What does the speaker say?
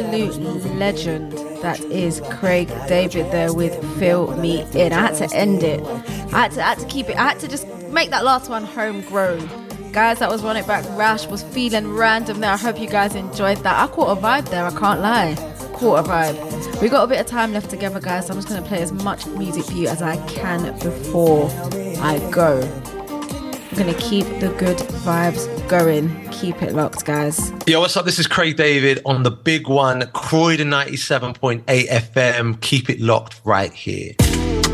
absolute legend that is Craig David there with Fill Me In. I had to end it. I had to keep it. I had to just make that last one homegrown. Guys, that was Run It Back. Rash was feeling random there. I hope you guys enjoyed that. I caught a vibe there, I can't lie. Caught a vibe. We got a bit of time left together, guys, so I'm just going to play as much music for you as I can before I go. I'm going to keep the good vibes going. Keep it locked, guys. Yo, what's up? This is Craig David on the big one, Croydon 97.8 FM. Keep it locked right here.